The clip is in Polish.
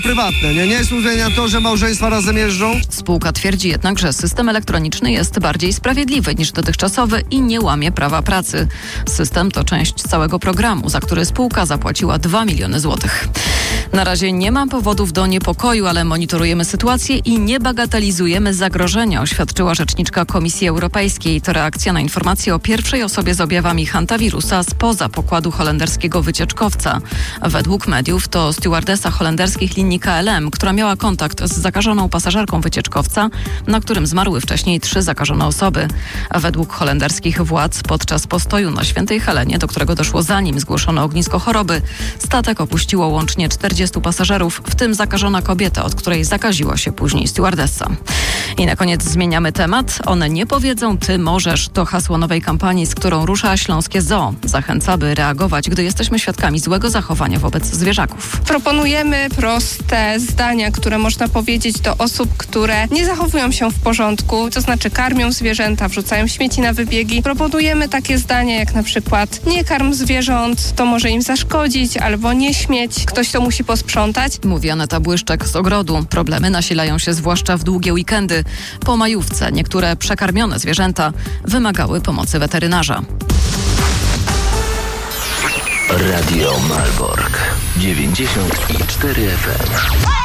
prywatne, nie jest uwzględniane to, że małżeństwa razem jeżdżą. Spółka twierdzi jednak, że system elektroniczny jest bardziej sprawiedliwy niż dotychczasowy i nie łamie prawa pracy. System to część całego programu, za który spółka zapłaciła 2 miliony złotych. Na razie nie ma powodów do niepokoju, ale monitorujemy sytuację i nie bagatelizujemy zagrożenia, oświadczyła rzeczniczka Komisji Europejskiej. To reakcja na informację o pierwszej osobie z objawami hantawirusa spoza pokładu holenderskiego wycieczkowca. Według mediów to stewardesa holenderskich linii KLM, która miała kontakt z zakażoną pasażerką wycieczkowca, na którym zmarły wcześniej 3 zakażone osoby. A według holenderskich władz podczas postoju na Świętej Helenie, do którego doszło zanim zgłoszono ognisko choroby, statek opuściło łącznie 40 pasażerów, w tym zakażona kobieta, od której zakaziła się później stewardessa. I na koniec zmieniamy temat. One nie powiedzą, ty możesz. To hasło nowej kampanii, z którą rusza Śląskie Zoo. Zachęca, by reagować, gdy jesteśmy świadkami złego zachowania wobec zwierzaków. Proponujemy proste zdania, które można powiedzieć do osób, które nie zachowują się w porządku, to znaczy karmią zwierzęta, wrzucają śmieci na wybiegi. Proponujemy takie zdania jak na przykład: nie karm zwierząt, to może im zaszkodzić, albo nie śmieć, ktoś to musi posprzątać. Mówi Aneta Błyszczek z Ogrodu. Problemy nasilają się zwłaszcza w długie weekendy. Po majówce niektóre przekarmione zwierzęta wymagały pomocy weterynarza. Radio Malbork 94 FM.